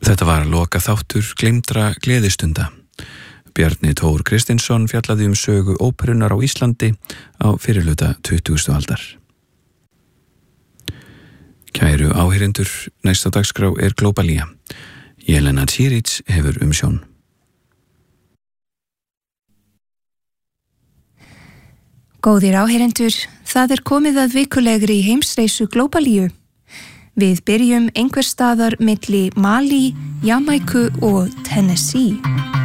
Þetta var loka þáttur gleymdra gleðistunda. Bjarni Tór Kristinsson fjallaði sögu óperunar á Íslandi á fyrrihluta 20. aldar. Kæru áheyrendur, næsta dagskrá Glóbalía. Jelena Čirić hefur umsjón. Góðir áheyrendur, það komið að vikulegri heimsreisu Glóbalíu. Við byrjum einhvers staðar milli Mali, Jamaiku og Tennessee.